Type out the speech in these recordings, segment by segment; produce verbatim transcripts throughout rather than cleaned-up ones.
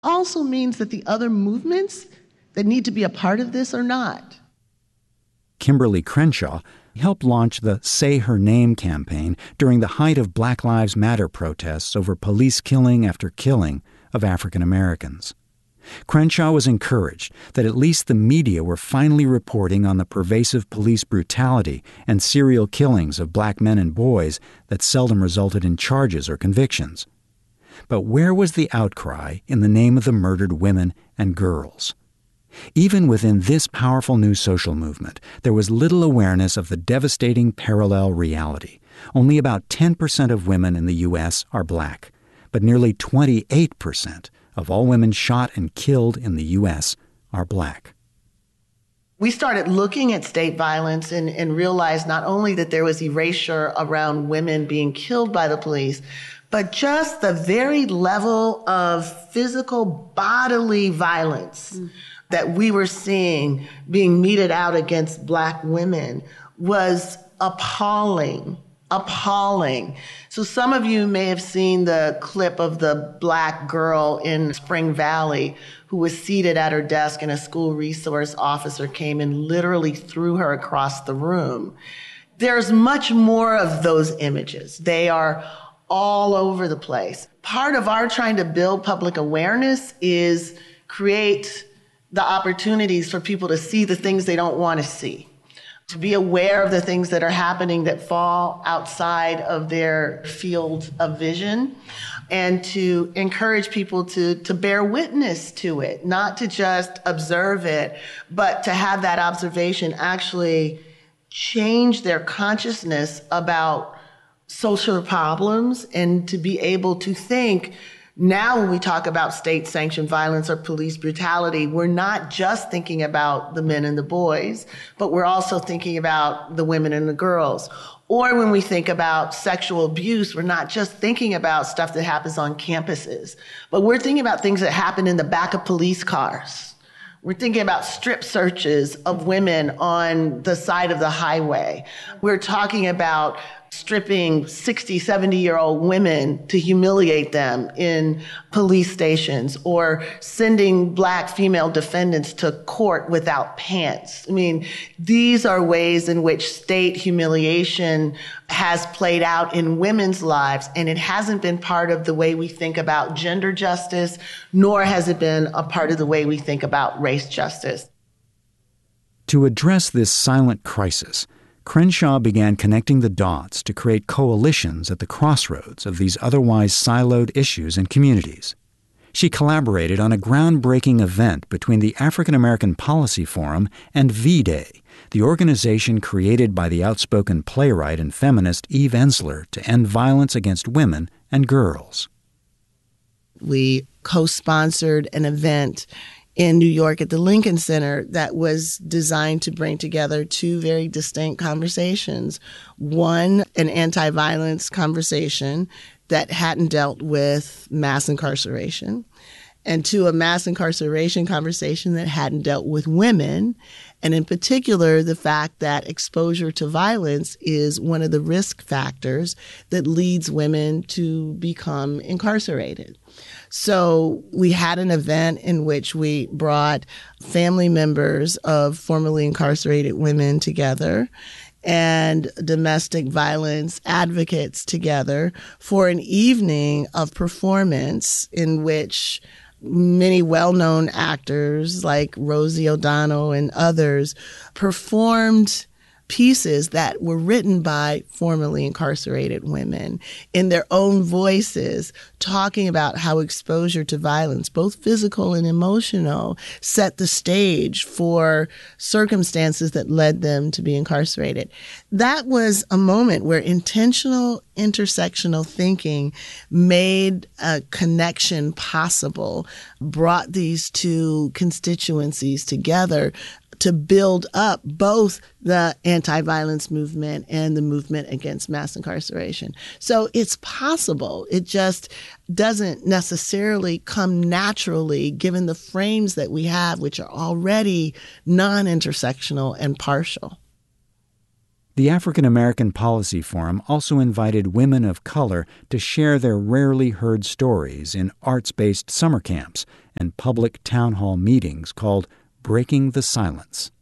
also means that the other movements that need to be a part of this are not. Kimberly Crenshaw helped launch the Say Her Name campaign during the height of Black Lives Matter protests over police killing after killing of African Americans. Crenshaw was encouraged that at least the media were finally reporting on the pervasive police brutality and serial killings of black men and boys that seldom resulted in charges or convictions. But where was the outcry in the name of the murdered women and girls? Even within this powerful new social movement, there was little awareness of the devastating parallel reality. Only about ten percent of women in the U S are black, but nearly twenty-eight percent of all women shot and killed in the U S are black. We started looking at state violence and, and realized not only that there was erasure around women being killed by the police, but just the very level of physical bodily violence mm. that we were seeing being meted out against black women was appalling, appalling. So some of you may have seen the clip of the black girl in Spring Valley who was seated at her desk and a school resource officer came and literally threw her across the room. There's much more of those images. They are all over the place. Part of our trying to build public awareness is create the opportunities for people to see the things they don't want to see, to be aware of the things that are happening that fall outside of their field of vision, and to encourage people to, to bear witness to it, not to just observe it, but to have that observation actually change their consciousness about social problems and to be able to think. Now, when we talk about state-sanctioned violence or police brutality, we're not just thinking about the men and the boys, but we're also thinking about the women and the girls. Or when we think about sexual abuse, we're not just thinking about stuff that happens on campuses, but we're thinking about things that happen in the back of police cars. We're thinking about strip searches of women on the side of the highway. We're talking about stripping sixty, seventy-year-old women to humiliate them in police stations, or sending black female defendants to court without pants. I mean, these are ways in which state humiliation has played out in women's lives, and it hasn't been part of the way we think about gender justice, nor has it been a part of the way we think about race justice. To address this silent crisis, Crenshaw began connecting the dots to create coalitions at the crossroads of these otherwise siloed issues and communities. She collaborated on a groundbreaking event between the African American Policy Forum and V-Day, the organization created by the outspoken playwright and feminist Eve Ensler to end violence against women and girls. We co-sponsored an event in New York at the Lincoln Center that was designed to bring together two very distinct conversations. One, an anti-violence conversation that hadn't dealt with mass incarceration, and two, a mass incarceration conversation that hadn't dealt with women, and in particular, the fact that exposure to violence is one of the risk factors that leads women to become incarcerated. So we had an event in which we brought family members of formerly incarcerated women together and domestic violence advocates together for an evening of performance in which many well-known actors like Rosie O'Donnell and others performed pieces that were written by formerly incarcerated women in their own voices, talking about how exposure to violence, both physical and emotional, set the stage for circumstances that led them to be incarcerated. That was a moment where intentional intersectional thinking made a connection possible, brought these two constituencies together to build up both the anti-violence movement and the movement against mass incarceration. So it's possible. It just doesn't necessarily come naturally given the frames that we have, which are already non-intersectional and partial. The African American Policy Forum also invited women of color to share their rarely heard stories in arts-based summer camps and public town hall meetings called Breaking the Silence.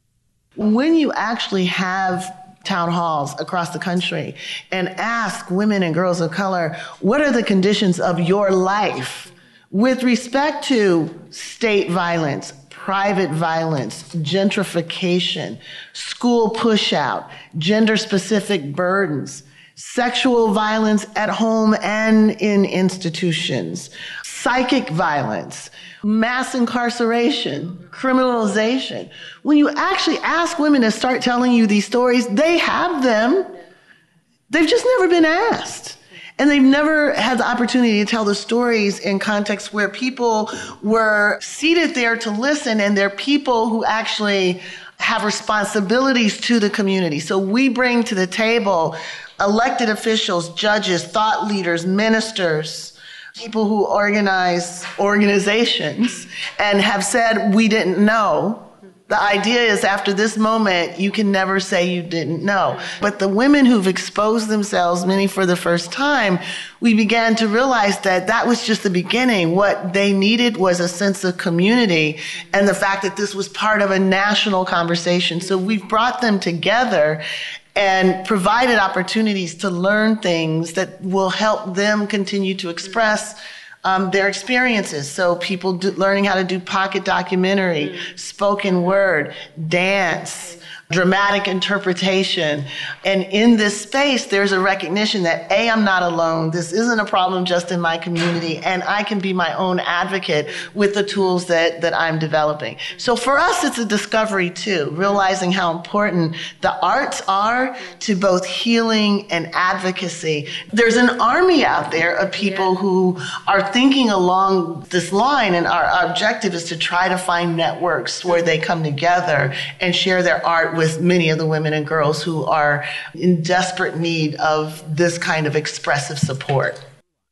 When you actually have town halls across the country and ask women and girls of color, what are the conditions of your life with respect to state violence, private violence, gentrification, school pushout, gender-specific burdens, sexual violence at home and in institutions, psychic violence, mass incarceration, criminalization. When you actually ask women to start telling you these stories, they have them. They've just never been asked. And they've never had the opportunity to tell the stories in contexts where people were seated there to listen, and they're people who actually have responsibilities to the community. So we bring to the table elected officials, judges, thought leaders, ministers, people who organize organizations and have said, we didn't know. The idea is after this moment, you can never say you didn't know. But the women who've exposed themselves, many for the first time, we began to realize that that was just the beginning. What they needed was a sense of community and the fact that this was part of a national conversation. So we've brought them together and provided opportunities to learn things that will help them continue to express Um, their experiences. So people do, learning how to do pocket documentary, spoken word, dance, dramatic interpretation. And in this space, there's a recognition that, A, I'm not alone. This isn't a problem just in my community, and I can be my own advocate with the tools that, that I'm developing. So for us, it's a discovery too, realizing how important the arts are to both healing and advocacy. There's an army out there of people who are thinking along this line, and our, our objective is to try to find networks where they come together and share their art with many of the women and girls who are in desperate need of this kind of expressive support.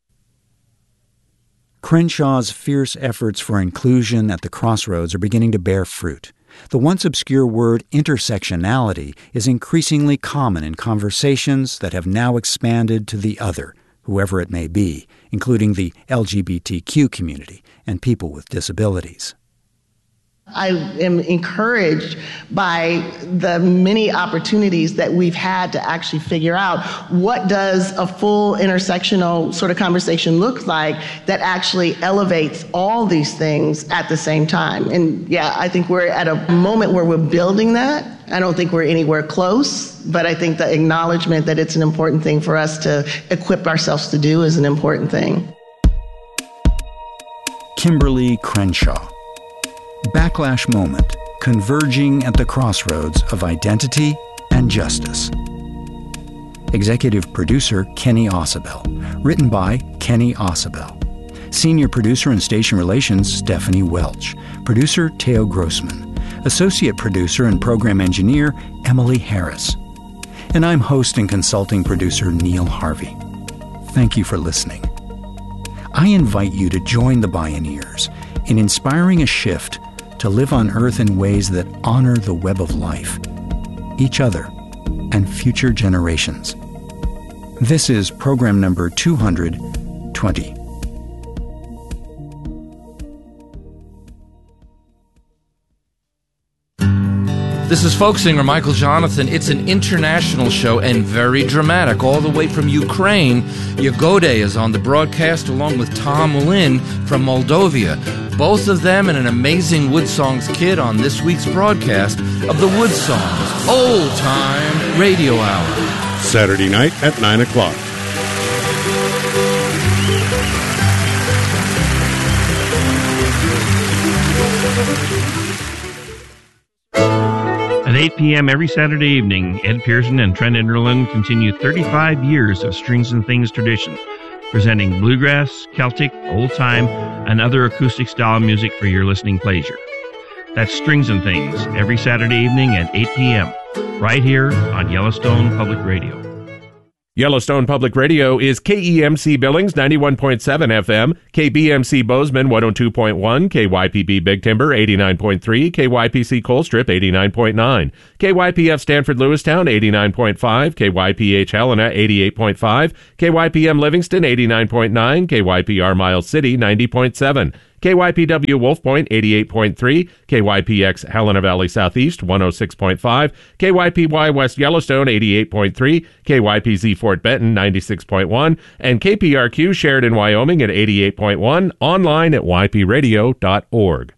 Crenshaw's fierce efforts for inclusion at the crossroads are beginning to bear fruit. The once obscure word intersectionality is increasingly common in conversations that have now expanded to the other, whoever it may be, including the L G B T Q community and people with disabilities. I am encouraged by the many opportunities that we've had to actually figure out what does a full intersectional sort of conversation look like that actually elevates all these things at the same time. And yeah, I think we're at a moment where we're building that. I don't think we're anywhere close, but I think the acknowledgement that it's an important thing for us to equip ourselves to do is an important thing. Kimberly Crenshaw. Backlash Moment, converging at the crossroads of identity and justice. Executive producer Kenny Ausubel. Written by Kenny Ausubel. Senior producer and station relations Stephanie Welch. Producer Teo Grossman. Associate producer and program engineer Emily Harris. And I'm host and consulting producer Neil Harvey. Thank you for listening. I invite you to join the Bioneers in inspiring a shift to live on Earth in ways that honor the web of life, each other, and future generations. This is program number two hundred twenty. This is folk singer Michael Jonathan. It's an international show and very dramatic. All the way from Ukraine, Yagode is on the broadcast along with Tom Lynn from Moldova. Both of them and an amazing Wood Songs kid on this week's broadcast of the Wood Songs Old Time Radio Hour. Saturday night at nine o'clock. At eight p.m. every Saturday evening, Ed Pearson and Trent Enderlin continue thirty-five years of Strings and Things tradition, presenting bluegrass, Celtic, old-time, and other acoustic-style music for your listening pleasure. That's Strings and Things, every Saturday evening at eight p.m., right here on Yellowstone Public Radio. Yellowstone Public Radio is K E M C Billings ninety-one point seven F M, K B M C Bozeman one oh two point one, K Y P B Big Timber eighty-nine point three, K Y P C Colstrip eighty-nine point nine, K Y P F Stanford Lewistown eighty-nine point five, K Y P H Helena eighty-eight point five, K Y P M Livingston eighty-nine point nine, K Y P R Miles City ninety point seven, K Y P W Wolf Point eighty-eight point three, K Y P X Helena Valley Southeast one oh six point five, K Y P Y West Yellowstone eighty-eight point three, K Y P Z Fort Benton ninety-six point one, and K P R Q Sheridan, Wyoming at eighty-eight point one, online at y p radio dot org.